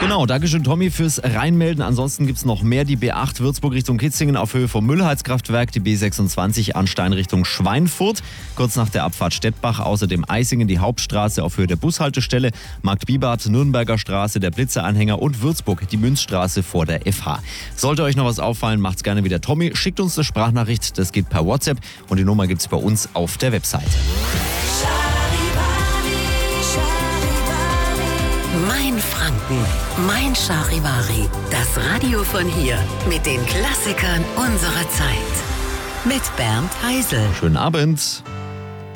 Genau, Dankeschön Tommy fürs Reinmelden. Ansonsten gibt es noch mehr. Die B8 Würzburg Richtung Kitzingen auf Höhe vom Müllheizkraftwerk, die B26 Arnstein Richtung Schweinfurt, kurz nach der Abfahrt Stettbach, außerdem Eisingen, die Hauptstraße auf Höhe der Bushaltestelle, Markt Bibart, Nürnberger Straße, der Blitzeranhänger und Würzburg, die Münzstraße vor der FH. Sollte euch noch was auffallen, macht's gerne wieder Tommy. Schickt uns eine Sprachnachricht, das geht per WhatsApp und die Nummer gibt's bei uns auf der Webseite. Mein Franken, mein Charivari. Das Radio von hier mit den Klassikern unserer Zeit. Mit Bernd Heisel. Schönen Abend.